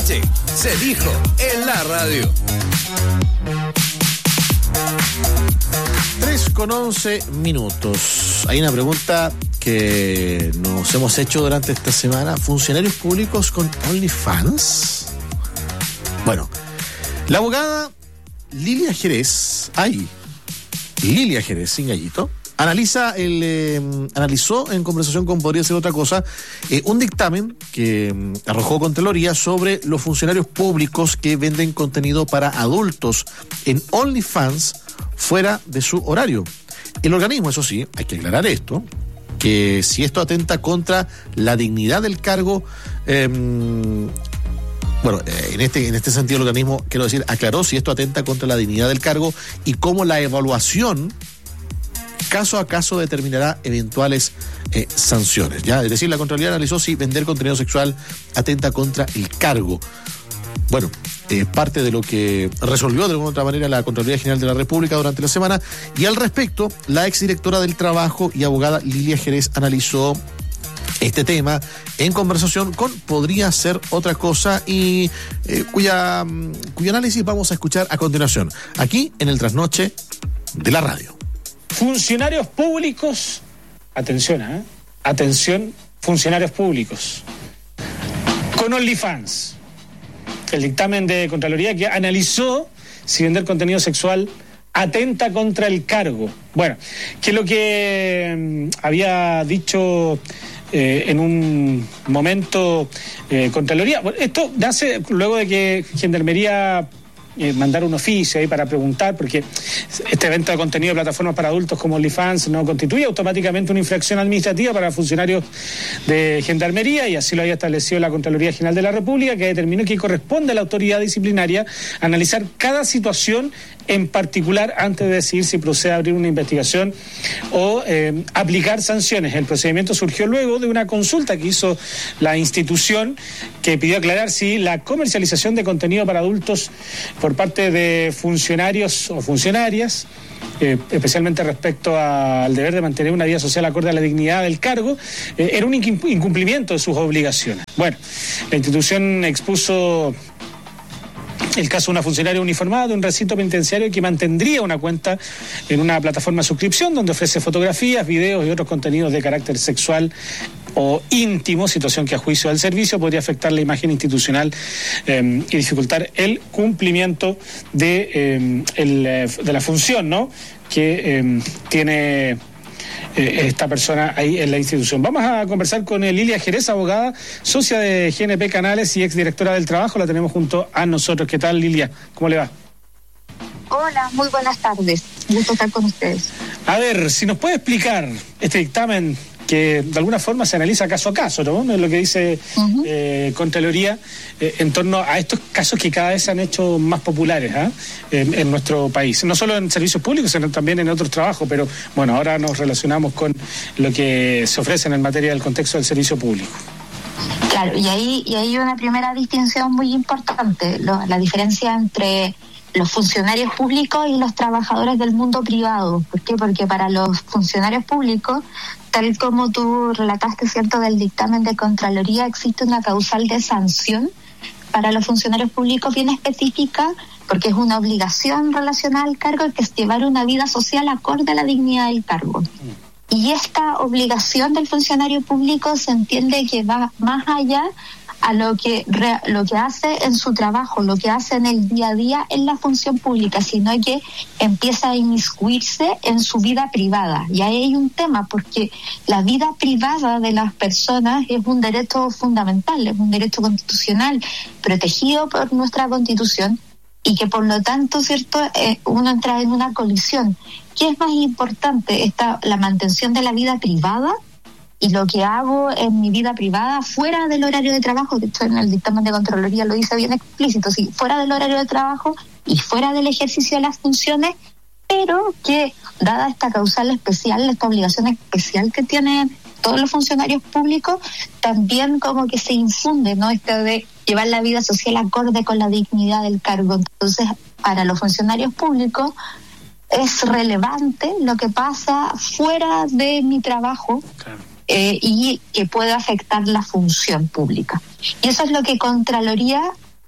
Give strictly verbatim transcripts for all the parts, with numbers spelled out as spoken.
noche se dijo en la radio. tres con once minutos. Hay una pregunta que nos hemos hecho durante esta semana. ¿Funcionarios públicos con OnlyFans? Bueno, la abogada Lilia Jerez, ay, Lilia Jerez, sin gallito, analiza el, eh, analizó en conversación con Podría Ser Otra Cosa eh, un dictamen que eh, arrojó Contraloría sobre los funcionarios públicos que venden contenido para adultos en OnlyFans fuera de su horario. El organismo, eso sí, hay que aclarar esto, que si esto atenta contra la dignidad del cargo, eh, bueno, en este, en este sentido el organismo, quiero decir, aclaró si esto atenta contra la dignidad del cargo y cómo la evaluación caso a caso determinará eventuales eh, sanciones. ¿Ya? Es decir, la Contraloría analizó si vender contenido sexual atenta contra el cargo. Bueno, es eh, parte de lo que resolvió de alguna otra manera la Contraloría General de la República durante la semana. Y al respecto, la exdirectora del Trabajo y abogada Lilia Jerez analizó este tema en conversación con Podría Ser Otra Cosa y eh, cuya, cuyo análisis vamos a escuchar a continuación, aquí en el Trasnoche de la radio. Funcionarios públicos, atención, ¿eh? Atención, funcionarios públicos, con OnlyFans. El dictamen de Contraloría que analizó si vender contenido sexual atenta contra el cargo. Bueno, que es lo que eh, había dicho eh, en un momento eh, Contraloría. Bueno, esto nace luego de que Gendarmería Eh, mandar un oficio ahí para preguntar, porque este evento de contenido de plataformas para adultos como OnlyFans no constituye automáticamente una infracción administrativa para funcionarios de Gendarmería, y así lo había establecido la Contraloría General de la República, que determinó que corresponde a la autoridad disciplinaria analizar cada situación en particular antes de decidir si procede a abrir una investigación o eh, aplicar sanciones. El procedimiento surgió luego de una consulta que hizo la institución, que pidió aclarar si la comercialización de contenido para adultos por parte de funcionarios o funcionarias, eh, especialmente respecto al deber de mantener una vida social acorde a la dignidad del cargo, eh, era un incumplimiento de sus obligaciones. Bueno, la institución expuso el caso de una funcionaria uniformada de un recinto penitenciario que mantendría una cuenta en una plataforma de suscripción donde ofrece fotografías, videos y otros contenidos de carácter sexual o íntimo, situación que a juicio del servicio podría afectar la imagen institucional eh, y dificultar el cumplimiento de, eh, el, de la función, ¿no?, que eh, tiene esta persona ahí en la institución. Vamos a conversar con Lilia Jerez, abogada, socia de G N P Canales y exdirectora del Trabajo. La tenemos junto a nosotros. ¿Qué tal, Lilia? ¿Cómo le va? Hola, muy buenas tardes. Gusto estar con ustedes. A ver, si nos puede explicar este dictamen que de alguna forma se analiza caso a caso, ¿no? Es lo que dice uh-huh. eh, Contraloría eh, en torno a estos casos que cada vez se han hecho más populares ¿eh? en, en nuestro país. No solo en servicios públicos, sino también en otros trabajos, pero bueno, ahora nos relacionamos con lo que se ofrece en materia del contexto del servicio público. Claro, y ahí y hay una primera distinción muy importante, lo, la diferencia entre los funcionarios públicos y los trabajadores del mundo privado. ¿Por qué? Porque para los funcionarios públicos, tal como tú relataste, ¿cierto?, del dictamen de Contraloría, existe una causal de sanción para los funcionarios públicos bien específica, porque es una obligación relacionada al cargo, que es llevar una vida social acorde a la dignidad del cargo. Y esta obligación del funcionario público se entiende que va más allá a lo que re, lo que hace en su trabajo, lo que hace en el día a día en la función pública, sino que empieza a inmiscuirse en su vida privada. Y ahí hay un tema, porque la vida privada de las personas es un derecho fundamental, es un derecho constitucional protegido por nuestra Constitución, y que por lo tanto, cierto, eh, uno entra en una colisión. ¿Qué es más importante? Está la mantención de la vida privada y lo que hago en mi vida privada fuera del horario de trabajo. De hecho, en el dictamen de Contraloría lo dice bien explícito, sí, fuera del horario de trabajo y fuera del ejercicio de las funciones, pero que, dada esta causal especial, esta obligación especial que tienen todos los funcionarios públicos, también como que se infunde, ¿no?, esto de llevar la vida social acorde con la dignidad del cargo. Entonces, para los funcionarios públicos es relevante lo que pasa fuera de mi trabajo, claro. eh, y que puede afectar la función pública. Y eso es lo que Contraloría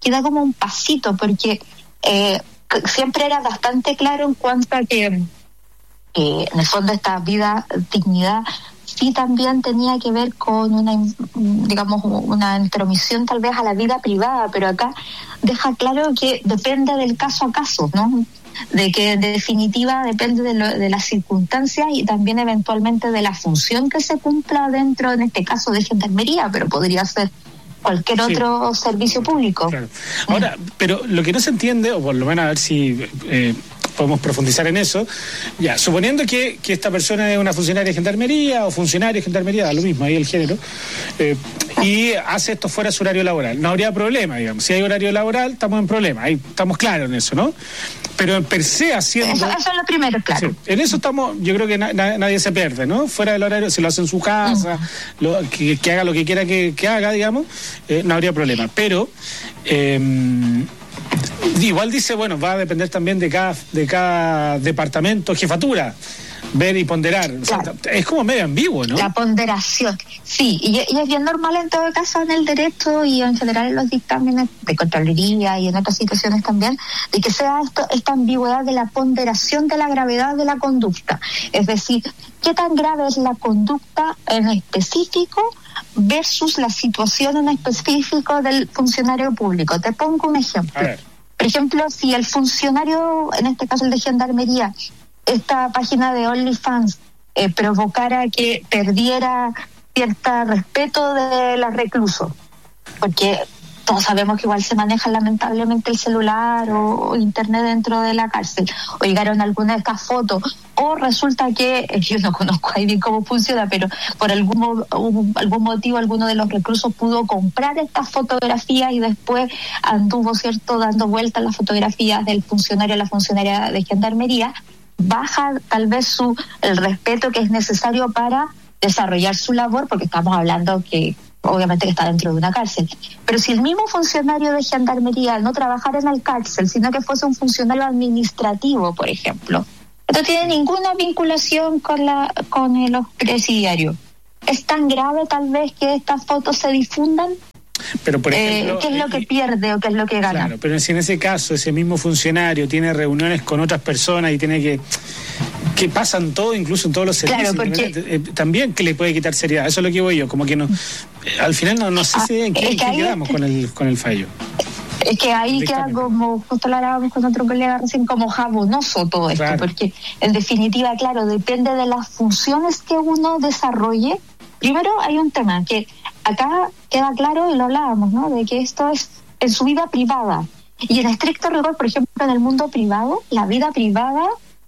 queda como un pasito, porque eh, siempre era bastante claro en cuanto a que eh, en el fondo esta vida, dignidad, sí también tenía que ver con una, digamos, una intromisión tal vez a la vida privada, pero acá deja claro que depende del caso a caso, ¿no? De que en definitiva depende de, lo, de las circunstancias y también eventualmente de la función que se cumpla dentro, en este caso, de gendarmería, pero podría ser cualquier sí. otro servicio público. Claro. Ahora, pero lo que no se entiende, o por lo menos a ver si eh, podemos profundizar en eso, ya, suponiendo que, que esta persona es una funcionaria de gendarmería o funcionario de gendarmería, da lo mismo, ahí el género, eh, y hace esto fuera de su horario laboral, no habría problema, digamos. Si hay horario laboral, estamos en problema, ahí estamos claros en eso, ¿no? Pero per se haciendo... Eso, eso es lo primero, claro. Sí, en eso estamos, yo creo que na, na, nadie se pierde, ¿no? Fuera del horario, si lo hace en su casa, uh-huh. lo, que, que haga lo que quiera que, que haga, digamos, eh, no habría problema. Pero... Eh, igual dice, bueno, va a depender también de cada, de cada departamento, jefatura, ver y ponderar. Claro. O sea, es como medio ambiguo, ¿no? La ponderación, sí, y, y es bien normal en todo caso en el derecho y en general en los dictámenes de Contraloría y en otras situaciones también, de que sea esto, esta ambigüedad de la ponderación de la gravedad de la conducta. Es decir, qué tan grave es la conducta en específico versus la situación en específico del funcionario público. Te pongo un ejemplo. A ver. Por ejemplo, si el funcionario, en este caso el de gendarmería, esta página de OnlyFans eh, provocara que perdiera cierto respeto de los reclusos, porque todos sabemos que igual se maneja lamentablemente el celular o, o internet dentro de la cárcel, o llegaron algunas de estas fotos, o resulta que, yo no conozco ahí bien cómo funciona, pero por algún, algún motivo alguno de los reclusos pudo comprar estas fotografías y después anduvo, cierto, dando vueltas las fotografías del funcionario o la funcionaria de gendarmería, baja tal vez su el respeto que es necesario para desarrollar su labor, porque estamos hablando que obviamente que está dentro de una cárcel. Pero si el mismo funcionario de gendarmería no trabajara en la cárcel, sino que fuese un funcionario administrativo, por ejemplo, no tiene ninguna vinculación con la con los presidiarios, ¿es tan grave tal vez que estas fotos se difundan? Pero por ejemplo, eh, ¿qué es lo que pierde o qué es lo que gana? Claro, pero si en ese caso ese mismo funcionario tiene reuniones con otras personas y tiene que que pasan todo, incluso en todos los servicios, claro, porque, eh, también que le puede quitar seriedad. Eso es lo que voy yo, como que no, eh, al final no, no sé si en qué, es que ahí, quedamos con el con el fallo. Es que ahí queda como, justo lo hablábamos con otro colega recién, como jabonoso todo esto, claro. Porque en definitiva, claro, depende de las funciones que uno desarrolle. Primero hay un tema que acá queda claro y lo hablábamos, ¿no? De que esto es en su vida privada. Y en estricto rigor, por ejemplo, en el mundo privado, la vida privada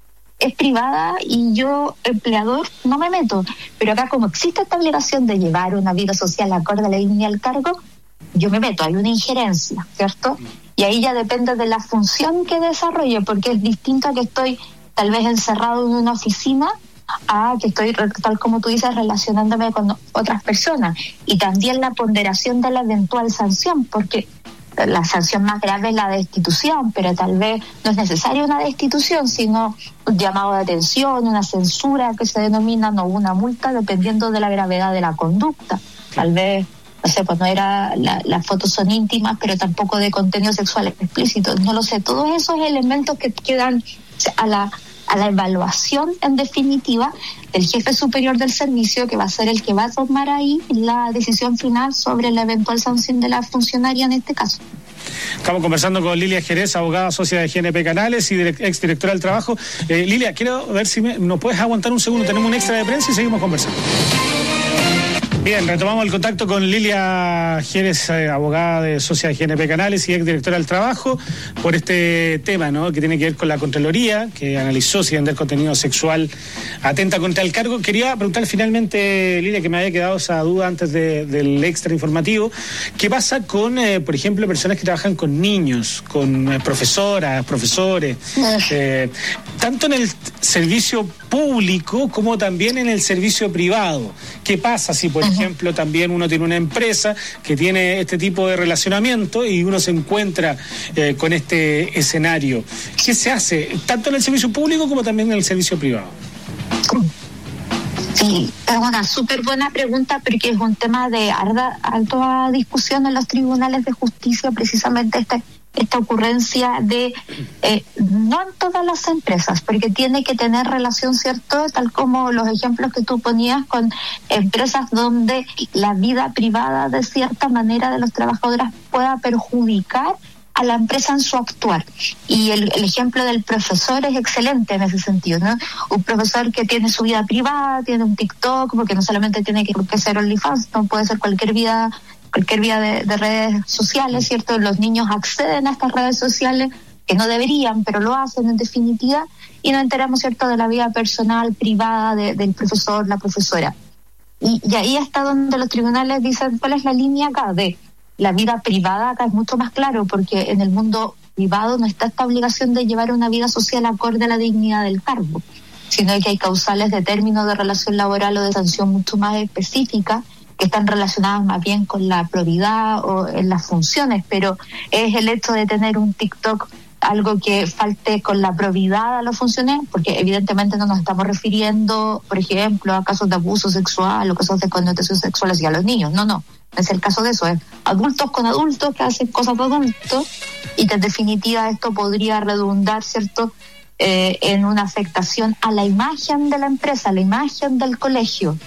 es privada y yo, empleador, no me meto. Pero acá, como existe esta obligación de llevar una vida social acorde a la línea al cargo, yo me meto, hay una injerencia, ¿cierto? Y ahí ya depende de la función que desarrolle, porque es distinto a que estoy tal vez encerrado en una oficina a que estoy, tal como tú dices, relacionándome con otras personas. Y también la ponderación de la eventual sanción, porque la sanción más grave es la destitución, pero tal vez no es necesaria una destitución, sino un llamado de atención, una censura que se denomina, o una multa, dependiendo de la gravedad de la conducta. Tal vez, no sé, pues no era, la, las fotos son íntimas, pero tampoco de contenido sexual explícito, no lo sé. Todos esos elementos que quedan a la a la evaluación, en definitiva, del jefe superior del servicio, que va a ser el que va a tomar ahí la decisión final sobre la eventual sanción de la funcionaria en este caso. Estamos conversando con Lilia Jerez, abogada socia de G N P Canales y direct, exdirectora del trabajo. Eh, Lilia, quiero ver si me, nos puedes aguantar un segundo, tenemos un extra de prensa y seguimos conversando. Bien, retomamos el contacto con Lilia Jerez, eh, abogada de socia de G N P Canales y exdirectora del trabajo, por este tema, ¿no?, que tiene que ver con la Contraloría, que analizó si vender contenido sexual atenta contra el cargo. Quería preguntar finalmente, Lilia, que me había quedado esa duda antes de, del extra informativo, ¿qué pasa con, eh, por ejemplo, personas que trabajan con niños, con eh, profesoras, profesores, eh, tanto en el servicio público como también en el servicio privado? ¿Qué pasa si, por ejemplo, ejemplo, también uno tiene una empresa que tiene este tipo de relacionamiento y uno se encuentra eh, con este escenario? ¿Qué se hace tanto en el servicio público como también en el servicio privado? Sí, es una súper buena pregunta porque es un tema de alta, alta discusión en los tribunales de justicia, precisamente esta, esta ocurrencia de, eh, no en todas las empresas, porque tiene que tener relación, ¿cierto? Tal como los ejemplos que tú ponías con empresas donde la vida privada de cierta manera de los trabajadores pueda perjudicar a la empresa en su actuar. Y el, el ejemplo del profesor es excelente en ese sentido, ¿no? Un profesor que tiene su vida privada, tiene un TikTok, porque no solamente tiene que, que ser OnlyFans, no puede ser cualquier vida, cualquier vida de, de redes sociales, ¿cierto? Los niños acceden a estas redes sociales que no deberían, pero lo hacen en definitiva, y nos enteramos, ¿cierto?, de la vida personal, privada de, del profesor, la profesora. Y, y ahí está donde los tribunales dicen cuál es la línea acá de la vida privada. Acá es mucho más claro, porque en el mundo privado no está esta obligación de llevar una vida social acorde a la dignidad del cargo, sino que hay causales de término de relación laboral o de sanción mucho más específicas que están relacionadas más bien con la probidad o en las funciones, pero es el hecho de tener un TikTok algo que falte con la probidad a los funcionarios, porque evidentemente no nos estamos refiriendo, por ejemplo, a casos de abuso sexual o casos de connotación sexual hacia los niños. No, no, no es el caso de eso. Es adultos con adultos que hacen cosas de adultos, y que en definitiva esto podría redundar, ¿cierto?, eh, en una afectación a la imagen de la empresa, a la imagen del colegio.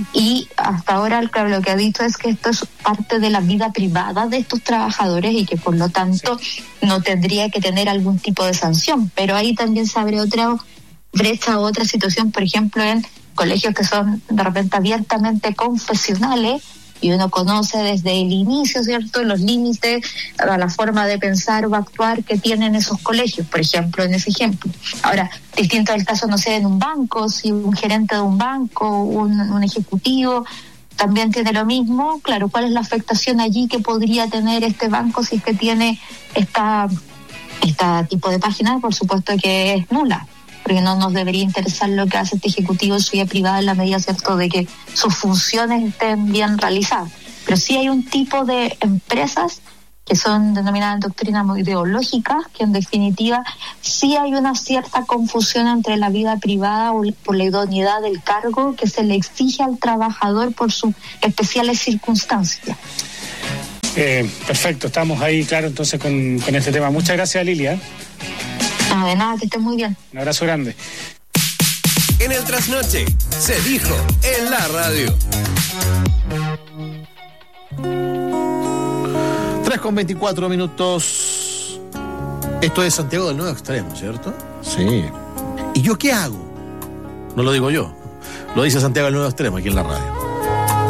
Y hasta ahora lo que ha dicho es que esto es parte de la vida privada de estos trabajadores y que por lo tanto no tendría que tener algún tipo de sanción. Pero ahí también se abre otra brecha, otra situación, por ejemplo, en colegios que son de repente abiertamente confesionales, y uno conoce desde el inicio, ¿cierto?, los límites a la forma de pensar o actuar que tienen esos colegios, por ejemplo, en ese ejemplo. Ahora, distinto del caso, no sé, en un banco, si un gerente de un banco, un, un ejecutivo también tiene lo mismo, claro, ¿cuál es la afectación allí que podría tener este banco si es que tiene esta, esta tipo de página? Por supuesto que es nula, porque no nos debería interesar lo que hace este ejecutivo en su vida privada en la medida, ¿cierto?, de que sus funciones estén bien realizadas. Pero sí hay un tipo de empresas que son denominadas en doctrina muy ideológicas, que en definitiva sí hay una cierta confusión entre la vida privada o por la idoneidad del cargo que se le exige al trabajador por sus especiales circunstancias. Eh, perfecto, estamos ahí, claro, entonces con, con este tema. Muchas gracias, Lilia. No, de nada, que estés muy bien. Un abrazo grande. En el Trasnoche se dijo en la radio. tres con veinticuatro minutos. Esto es Santiago del Nuevo Extremo, ¿cierto? Sí. ¿Y yo qué hago? No lo digo yo, lo dice Santiago del Nuevo Extremo aquí en la radio.